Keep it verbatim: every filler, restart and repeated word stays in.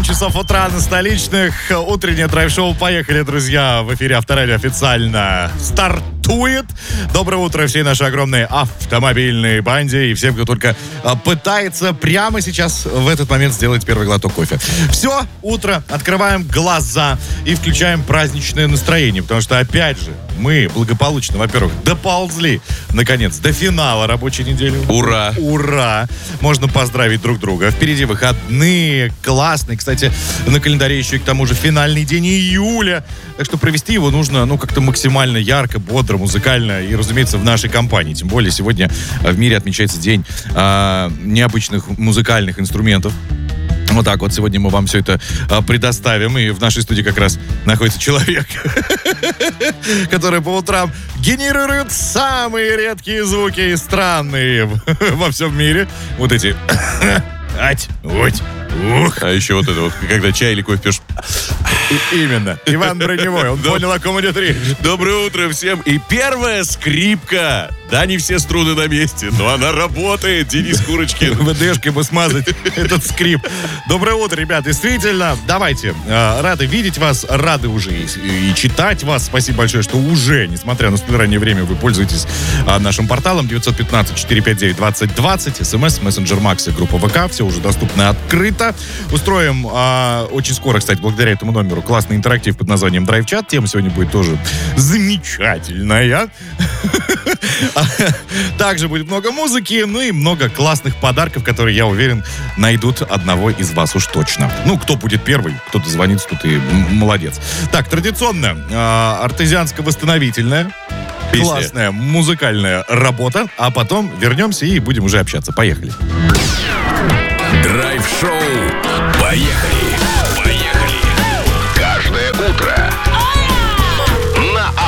часов утра на столичных. Утреннее драйв-шоу. Поехали, друзья. В эфире Авторадио официально стартует. Доброе утро всей нашей огромной автомобильной банде и всем, кто только пытается прямо сейчас в этот момент сделать первый глоток кофе. Все, утро, открываем глаза и включаем праздничное настроение, потому что, опять же, мы благополучно, во-первых, доползли, наконец, до финала рабочей недели. Ура! Ура! Можно поздравить друг друга. Впереди выходные, классные. Кстати, на календаре еще и к тому же финальный день июля. Так что провести его нужно, ну, как-то максимально ярко, бодро, музыкально и, разумеется, в нашей компании. Тем более сегодня в мире отмечается день э, необычных музыкальных инструментов. Вот так вот сегодня мы вам все это а, предоставим. И в нашей студии как раз находится человек, который по утрам генерирует самые редкие звуки и странные во всем мире. Вот эти... Ать, уть, ух. А еще вот это вот, когда чай или кофе пьешь. И, именно. Иван Броневой, он понял, о ком идет речь. Доброе утро всем. И первая скрипка. Да, не все струны на месте, но она работает. Денис Курочкин. ВДшкой бы смазать этот скрип. Доброе утро, ребят. Действительно, давайте. Э, рады видеть вас, рады уже и, и читать вас. Спасибо большое, что уже, несмотря на столь раннее время, вы пользуетесь э, нашим порталом девять один пять четыре пять девять двадцать двадцать. СМС, мессенджер Макс и группа ВК. Все уже доступно открыто. Устроим э, очень скоро, кстати, благодаря этому номеру классный интерактив под названием Драйв-чат. Тема сегодня будет тоже замечательная. Также будет много музыки, ну и много классных подарков, которые, я уверен, найдут одного из вас уж точно. Ну, кто будет первый, кто дозвонится, тут и молодец. Так, традиционно, э, артезианско-восстановительная, Песня. Классная музыкальная работа, а потом вернемся и будем уже общаться. Поехали. Драйв-шоу